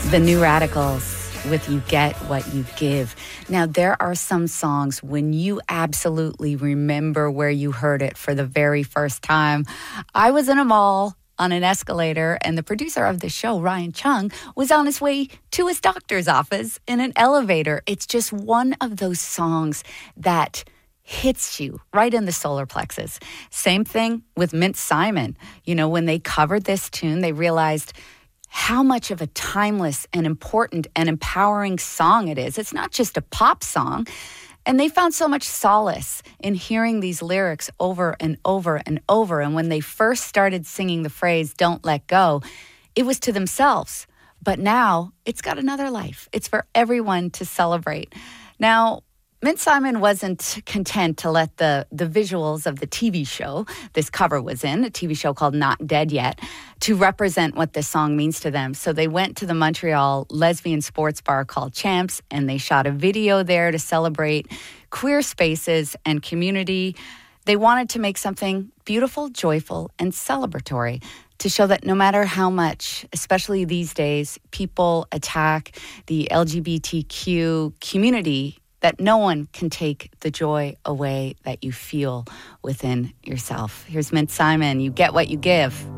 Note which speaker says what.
Speaker 1: The New Radicals with You Get What You Give. Now, there are some songs when you absolutely remember where you heard it for the very first time. I was in a mall on an escalator, and the producer of the show, Ryan Chung, was on his way to his doctor's office in an elevator. It's just one of those songs that hits you right in the solar plexus. Same thing with Mint Simon. You know, when they covered this tune, they realized how much of a timeless and important and empowering song it is. It's not just a pop song. And they found so much solace in hearing these lyrics over and over and over. And when they first started singing the phrase, "Don't let go," it was to themselves. But now it's got another life. It's for everyone to celebrate. Now, Mint Simon wasn't content to let the visuals of the TV show this cover was in, a TV show called Not Dead Yet, to represent what this song means to them. So they went to the Montreal lesbian sports bar called Champs, and they shot a video there to celebrate queer spaces and community. They wanted to make something beautiful, joyful, and celebratory to show that no matter how much, especially these days, people attack the LGBTQ community, that no one can take the joy away that you feel within yourself. Here's Mint Simon, You Get What You Give.